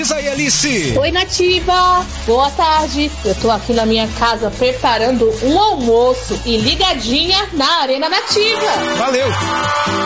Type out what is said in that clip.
Diz aí, Alice. Oi, Nativa. Boa tarde. Eu tô aqui na minha casa preparando um almoço e ligadinha na Arena Nativa. Valeu.